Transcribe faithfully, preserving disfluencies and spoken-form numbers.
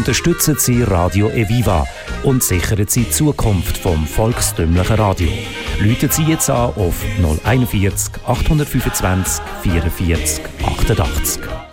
unterstützen Sie Radio Eviva und sichern Sie die Zukunft vom volkstümlichen Radio. Rufen Sie jetzt an auf null vierzig, achthundertfünfundzwanzig, vierundvierzig, achtundachtzig.